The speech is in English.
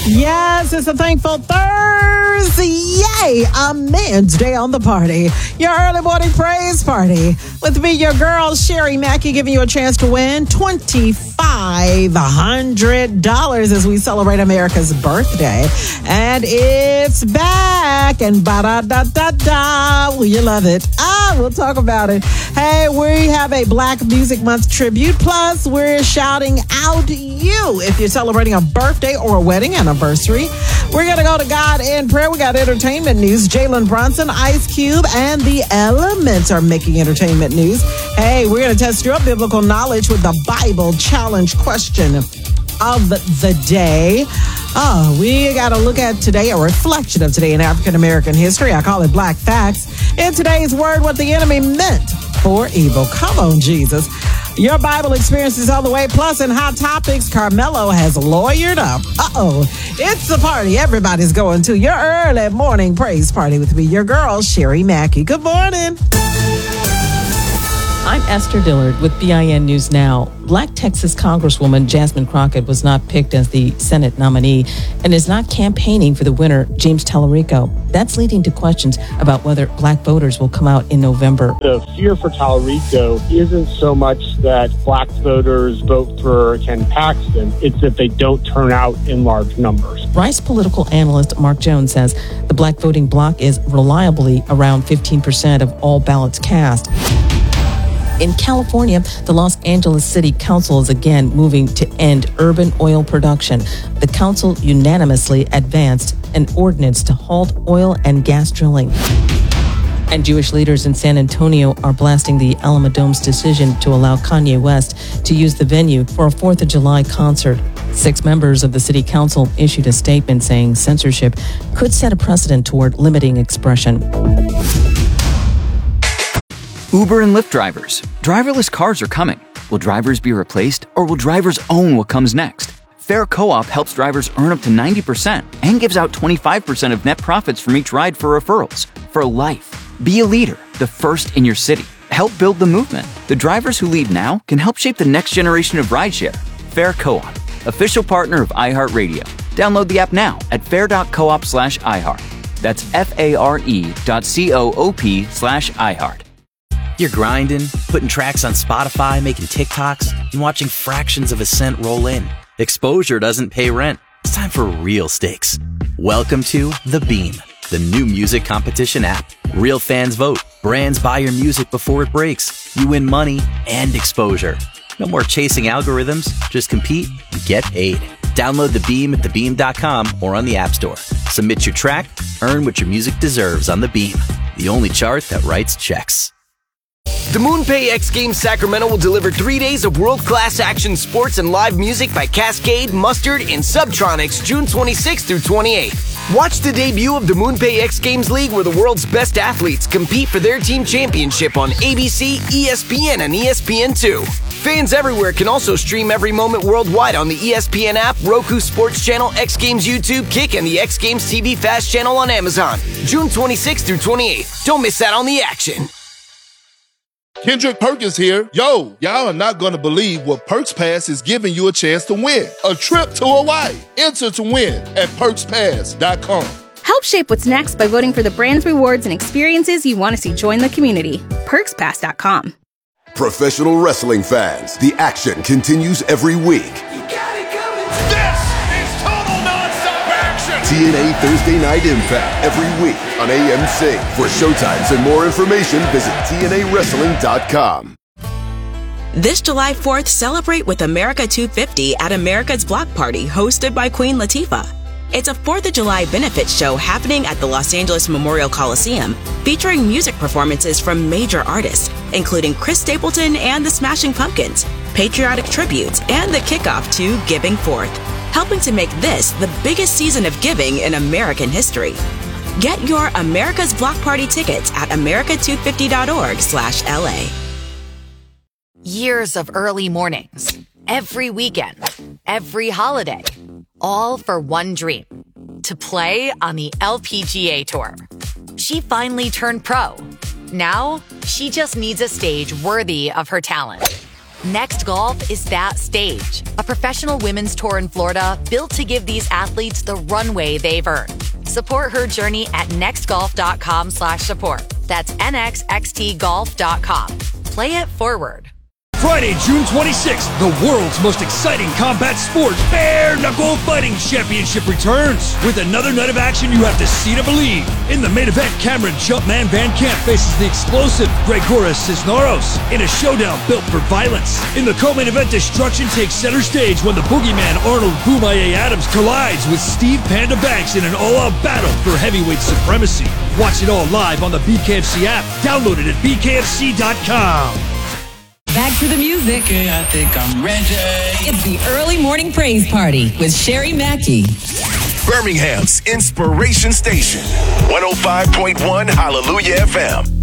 Yes, it's a thankful Thursday. Yay! A Men's Day on the party. Your early morning praise party. With me, your girl, Sherry Mackey, giving you a chance to win $2,500 as we celebrate America's birthday. And it's back. And ba-da-da-da-da. Will you love it? We'll talk about it. Hey, we have a Black Music Month tribute. Plus, we're shouting out you if you're celebrating a birthday or a wedding anniversary. We're going to go to God in prayer. We got entertainment news. Jalen Brunson, Ice Cube, and The Elements are making entertainment news. Hey, we're going to test your biblical knowledge with the Bible challenge question of the day. We got to look at today, a reflection of today in African American history. I call it Black Facts. In today's word, what the enemy meant for evil. Come on, Jesus. Your Bible experience is on the way. Plus, in Hot Topics, Carmelo has lawyered up. It's the party everybody's going to. Your early morning praise party with me, your girl, Sherry Mackey. Good morning. I'm Esther Dillard with BIN News Now. Black Texas Congresswoman Jasmine Crockett was not picked as the Senate nominee and is not campaigning for the winner, James Tallarico. That's leading to questions about whether black voters will come out in November. The fear for Tallarico isn't so much that black voters vote for Ken Paxton, it's that they don't turn out in large numbers. Rice political analyst Mark Jones says the black voting bloc is reliably around 15% of all ballots cast. In California, the Los Angeles City Council is again moving to end urban oil production. The council unanimously advanced an ordinance to halt oil and gas drilling. And Jewish leaders in San Antonio are blasting the Alamodome's decision to allow Kanye West to use the venue for a 4th of July concert. 6 members of the city council issued a statement saying censorship could set a precedent toward limiting expression. Uber and Lyft drivers. Driverless cars are coming. Will drivers be replaced, or will drivers own what comes next? Fair Co-op helps drivers earn up to 90% and gives out 25% of net profits from each ride for referrals. For life. Be a leader, the first in your city. Help build the movement. The drivers who lead now can help shape the next generation of rideshare. Fair Co-op, official partner of iHeartRadio. Download the app now at fair.coop/iHeart. That's FARE.coop/iHeart. You're grinding, putting tracks on Spotify, making TikToks, and watching fractions of a cent roll in. Exposure doesn't pay rent. It's time for real stakes. Welcome to The Beam, the new music competition app. Real fans vote. Brands buy your music before it breaks. You win money and exposure. No more chasing algorithms. Just compete and get paid. Download The Beam at thebeam.com or on the App Store. Submit your track, earn what your music deserves on The Beam, the only chart that writes checks. The MoonPay X Games Sacramento will deliver 3 days of world-class action sports and live music by Cascade, Mustard, and Subtronics June 26th through 28th. Watch the debut of the MoonPay X Games League where the world's best athletes compete for their team championship on ABC, ESPN, and ESPN2. Fans everywhere can also stream every moment worldwide on the ESPN app, Roku Sports Channel, X Games YouTube, Kick, and the X Games TV Fast Channel on Amazon. June 26th through 28th. Don't miss out on the action. Kendrick Perkins here. Yo, y'all are not going to believe what Perks Pass is giving you a chance to win. A trip to Hawaii. Enter to win at perkspass.com. Help shape what's next by voting for the brands, rewards, and experiences you want to see join the community. perkspass.com. Professional wrestling fans, the action continues every week. TNA Thursday Night Impact every week on AMC. For showtimes and more information, visit TNAWrestling.com. This July 4th, celebrate with America 250 at America's Block Party, hosted by Queen Latifah. It's a 4th of July benefit show happening at the Los Angeles Memorial Coliseum, featuring music performances from major artists, including Chris Stapleton and the Smashing Pumpkins, patriotic tributes, and the kickoff to Giving Forth, helping to make this the biggest season of giving in American history. Get your America's Block Party tickets at america250.org/LA. Years of early mornings, every weekend, every holiday, all for one dream, to play on the LPGA Tour. She finally turned pro. Now, she just needs a stage worthy of her talent. Next Golf is that stage, a professional women's tour in Florida built to give these athletes the runway they've earned. Support her journey at nextgolf.com/support. That's nxxtgolf.com. Play it forward. Friday, June 26th, the world's most exciting combat sport, Bare Knuckle Fighting Championship returns. With another night of action you have to see to believe. In the main event, Cameron Jumpman Van Camp faces the explosive Gregoras Cisneros in a showdown built for violence. In the co-main event, destruction takes center stage when the boogeyman Arnold Boomaye Adams collides with Steve Panda Banks in an all-out battle for heavyweight supremacy. Watch it all live on the BKFC app. Download it at bkfc.com. Back to the music. Okay, I think I'm ready. It's the Early Morning Praise Party with Sherry Mackey. Birmingham's Inspiration Station, 105.1 Hallelujah FM.